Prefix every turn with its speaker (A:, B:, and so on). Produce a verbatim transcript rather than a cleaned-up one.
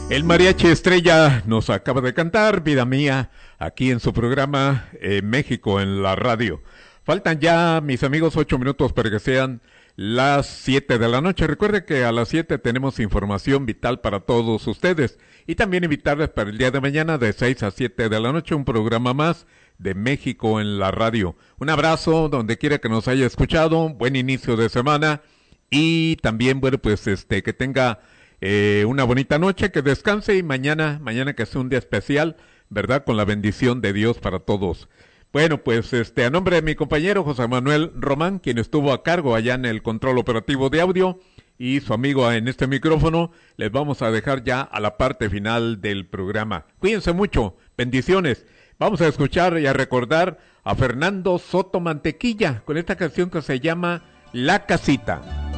A: El mariachi estrella nos acaba de cantar Vida Mía aquí en su programa eh, México en la radio. Faltan ya, mis amigos, ocho minutos para que sean las siete de la noche. Recuerde que a las siete tenemos información vital para todos ustedes y también invitarles para el día de mañana de seis a siete de la noche un programa más de México en la radio. Un abrazo donde quiera que nos haya escuchado, buen inicio de semana y también, bueno, pues este que tenga Eh, una bonita noche, que descanse y mañana, mañana que sea un día especial, ¿verdad? Con la bendición de Dios para todos. Bueno, pues este, a nombre de mi compañero José Manuel Román, quien estuvo a cargo allá en el control operativo de audio, y su amigo en este micrófono, les vamos a dejar ya a la parte final del programa. Cuídense mucho, bendiciones. Vamos a escuchar y a recordar a Fernando Soto Mantequilla con esta canción que se llama La Casita.